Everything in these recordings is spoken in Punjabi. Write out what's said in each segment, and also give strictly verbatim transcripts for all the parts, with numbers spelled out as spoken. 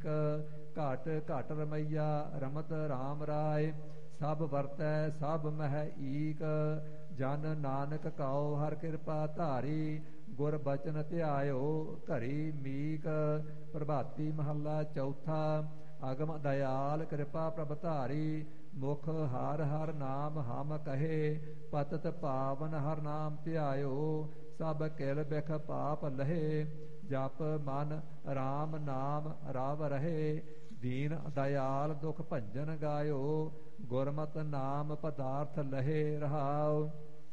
ਘਟ ਘਟ ਰਮਈਆ ਰਮਤ ਰਾਮ ਰਾਏ ਸਭ ਵਰਤੈ ਸਭ ਮਹਿ ਈਕ ਜਨ ਨਾਨਕ ਕਉ ਹਰ ਕਿਰਪਾ ਧਾਰੀ ਗੁਰ ਬਚਨ ਧਿਆਇਓ ਘਰੀ ਮੀਕ। ਪ੍ਰਭਾਤੀ ਮਹੱਲਾ ਚੌਥਾ। ਅਗਮ ਦਇਆਲ ਕਿਰਪਾ ਪ੍ਰਭ ਧਾਰੀ ਮੁਖ ਹਰ ਹਰ ਨਾਮ ਹਮ ਕਹੇ ਪਤਤ ਪਾਵਨ ਹਰ ਨਾਮ ਧਿਆਇਓ ਸਭ ਕਿਲ ਬਿਖ ਪਾਪ ਲਹੇ ਜਪ ਮਨ ਰਾਮ ਨਾਮ ਰਵ ਰਹੇ ਦੀਨ ਦਇਆਲ ਦੁਖ ਭੰਜਨ ਗਾਇਓ ਗੁਰਮਤਿ ਨਾਮ ਪਦਾਰਥ ਲਹੇ ਰਹਾਉ।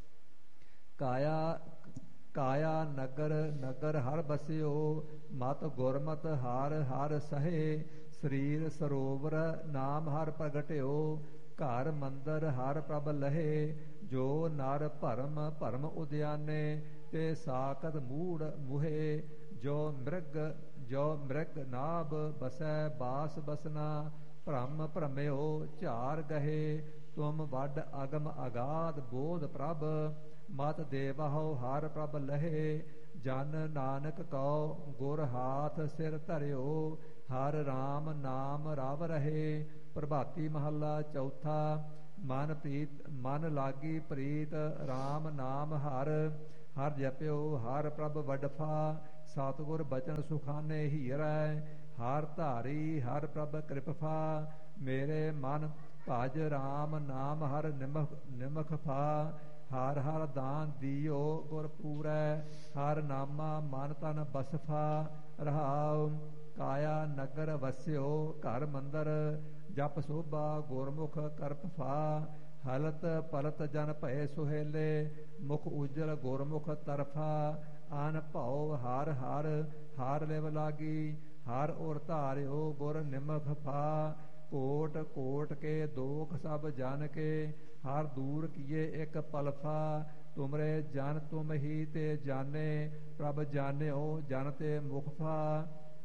ਕਾਇਆ ਕਾਇਆ ਨਗਰ ਨਗਰ ਹਰ ਬਸਿਓ ਮਤ ਗੁਰਮਤ ਹਰ ਹਰ ਸਹੇ ਸਰੀਰ ਸਰੋਵਰ ਨਾਮ ਹਰ ਪ੍ਰਗਟਿਓ ਘਰ ਮੰਦਰ ਹਰ ਪ੍ਰਭ ਲਹੇ ਜੋ ਨਰ ਭਰਮ ਭਰਮ ਉਦਿਆਨੇ ਤੇ ਸਾਕਤ ਮੂੜ ਮੁਹੇ ਜੋ ਮ੍ਰਿਗ ਜੋ ਮ੍ਰਿਗ ਨਾਭ ਬਸੈ ਬਾਸ ਬਸਨਾ ਭ੍ਰਮ ਭ੍ਰਮਿਓ ਝਾਰ ਗਹੇ ਤੁਮ ਵੱਡ ਅਗਮ ਅਗਾਧ ਬੋਧ ਪ੍ਰਭ ਮਤ ਦੇਵਹੁ ਹਰ ਪ੍ਰਭ ਲਹੇ ਜਨ ਨਾਨਕ ਕਉ ਗੁਰ ਹਾਥ ਸਿਰ ਧਰਿਓ ਹਰ ਰਾਮ ਨਾਮ ਰਵ ਰਹੇ। ਪ੍ਰਭਾਤੀ ਮਹੱਲਾ ਚੌਥਾ। ਮਨ ਪ੍ਰੀਤ ਮਨ ਲਾਗੀ ਪ੍ਰੀਤ ਰਾਮ ਨਾਮ ਹਰ ਹਰ ਜਪਿਓ ਹਰ ਪ੍ਰਭ ਵਡਫਾ ਸਤਿਗੁਰ ਬਚਨ ਸੁਖਾਨੇ ਹੀਰੈ ਹਰ ਧਾਰੀ ਹਰ ਪ੍ਰਭ ਕਿਰਪਾ ਮੇਰੇ ਮਨ ਭਜ ਰਾਮ ਨਾਮ ਹਰ ਨਿਮਖ ਨਿਮਖ ਫਾ ਹਰ ਹਰ ਦਾਨ ਦਿਓ ਗੁਰ ਪੂਰੈ ਹਰ ਨਾਮਾ ਮਨ ਤਨ ਬਸਫਾ ਰਹਾਉ। ਕਾਇਆ ਨਗਰ ਵਸਿਓ ਘਰ ਮੰਦਰ ਜਪ ਸੋਭਾ ਗੁਰਮੁਖ ਕਰਪ ਫਾ ਹਲਤ ਪਲਤ ਜਨ ਭਏ ਸੁਹੇਲੇ ਮੁਖ ਉਜਲ ਗੁਰਮੁਖ ਤਰਫਾ ਅਨ ਭਉ ਹਰ ਹਰ ਹਰ ਲਿਵ ਲਾਗੀ ਹਰ ਔਰ ਧਾਰਿਓ ਗੁਰ ਨਿਮਖ ਫਾ ਕੋਟ ਕੋਟ ਕੇ ਦੋਖ ਸਭ ਜਨ ਕੇ ਹਰ ਦੂਰ ਕੀਏ ਇੱਕ ਪਲਫਾ ਤੁਮਰੇ ਜਨ ਤੁਮ ਹੀ ਤੇ ਜਾਣੇ ਪ੍ਰਭ ਜਾਣਿਓ ਜਨ ਤੇ ਮੁਖ ਫਾ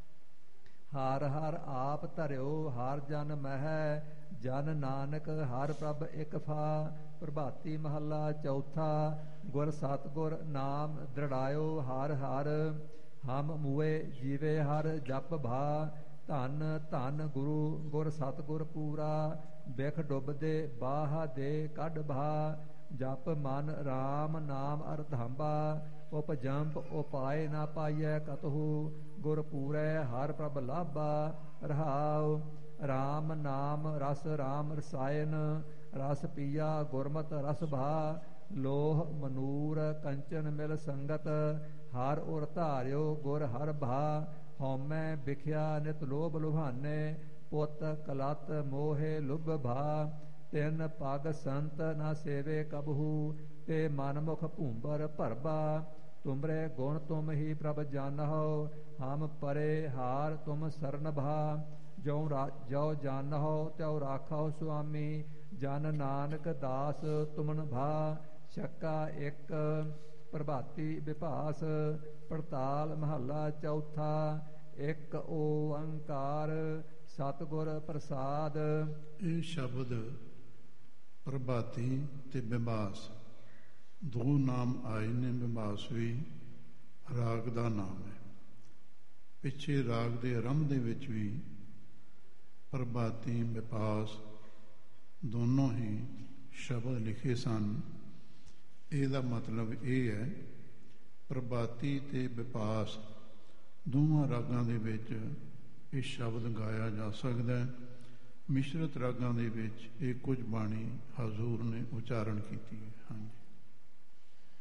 ਹਰ ਹਰ ਆਪ ਧਰਿਓ ਹਰ ਜਨ ਮਹਿ ਜਨ ਨਾਨਕ ਹਰ ਪ੍ਰਭ ਇਕ ਫਾ। ਪ੍ਰਭਾਤੀ ਮਹੱਲਾ ਚੌਥਾ। ਗੁਰ ਸਤਿਗੁਰ ਨਾਮ ਦ੍ਰਿੜਾਇਓ ਹਰ ਹਰ ਹਮ ਮੂਏ ਜੀਵੇ ਹਰ ਜਪ ਭਾ ਧਨ ਧਨ ਗੁਰੂ ਗੁਰ ਸਤਿਗੁਰ ਪੂਰਾ ਬਿਖ ਡੁੱਬਦੇ ਬਾਹ ਦੇ ਕੱਢ ਭਾ ਜਪ ਮਨ ਰਾਮ ਨਾਮ ਅਰਧੰਬਾ ਉਪਜੰਪ ਉਪਾਏ ਨਾ ਪਾਈਐ ਕਤਹੂ ਗੁਰ ਪੂਰੈ ਹਰ ਪ੍ਰਭ ਲਾਭਾ ਰਹਾਉ। ਰਾਮ ਨਾਮ ਰਸ ਰਾਮ ਰਸਾਇਨ ਰਸ ਪੀਆ ਗੁਰਮਤਿ ਰਸ ਭਾ ਲੋਹ ਮਨੂਰ ਕੰਚਨ ਮਿਲ ਸੰਗਤ ਹਰ ਔਰ ਧਾਰਿਓ ਗੁਰ ਹਰ ਭਾ ਹਉਮੈ ਵਿਖਿਆ ਨਿਤ ਲੋਭ ਲੁਭਾਨੇ ਪੁੱਤ ਕਲਤ ਮੋਹੇ ਲੁਭ ਭਾ ਤਿੰਨ ਪਗ ਸੰਤ ਨਾ ਸੇਵੇ ਕਬਹੂ ਤੇ ਮਨਮੁਖ ਭੂੰਬਰ ਭਰਬਾ ਤੁਮਰੇ ਗੁਣ ਤੁਮ ਹੀ ਪ੍ਰਭ ਜਾਨਹੁ ਹਮ ਪਰੇ ਹਾਰ ਤੁਮ ਸਰਨ ਭਾ ਜੋ ਜੋ ਜਾਨਹੁ ਤਿਉ ਰਾਖਹੁ ਸੁਆਮੀ ਜਨ ਨਾਨਕ ਦਾਸ ਤੁਮਨ ਭਾ ਛੱਕਾ ਇੱਕ। ਪ੍ਰਭਾਤੀ ਵਿਭਾਸ। ਪੜਤਾਲ ਮਹੱਲਾ ਚੌਥਾ। ਇੱਕ ਓੰਕਾਰ ਸਤਿਗੁਰ ਪ੍ਰਸਾਦ। ਇਹ ਸ਼ਬਦ ਪ੍ਰਭਾਤੀ ਤੇ ਬਿਮਾਸ ਦੋ ਨਾਮ ਆਏ ਨੇ। ਬਿਮਾਸ ਵੀ ਰਾਗ ਦਾ ਨਾਮ ਹੈ। ਪਿੱਛੇ ਰਾਗ ਦੇ ਆਰੰਭ ਦੇ ਵਿੱਚ ਵੀ ਪ੍ਰਭਾਤੀ ਬਿਪਾਸ ਦੋਨੋਂ ਹੀ ਸ਼ਬਦ ਲਿਖੇ ਸਨ। ਇਹਦਾ ਮਤਲਬ ਇਹ ਹੈ ਪ੍ਰਭਾਤੀ ਤੇ ਬਿਪਾਸ ਦੋਵਾਂ ਰਾਗਾਂ ਦੇ ਵਿੱਚ ਇਹ ਸ਼ਬਦ ਗਾਇਆ ਜਾ ਸਕਦਾ ਹੈ। ਮਿਸ਼ਰਤ ਰਾਗਾਂ ਦੇ ਵਿੱਚ ਇਹ ਕੁਝ ਬਾਣੀ ਹਜ਼ੂਰ ਨੇ ਉਚਾਰਨ ਕੀਤੀ ਹੈ। ਹਾਂਜੀ।